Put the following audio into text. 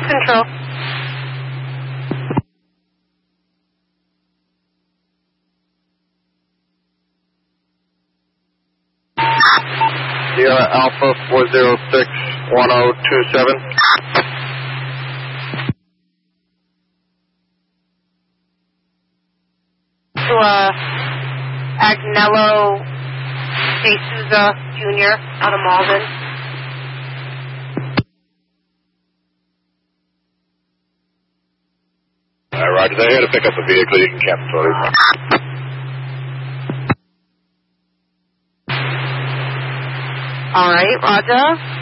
Control. Sierra Alpha 406-1027. To Agnello De Souza Jr. out of Malden. Roger. They had to pick up a vehicle. You can cancel it. All right, Roger.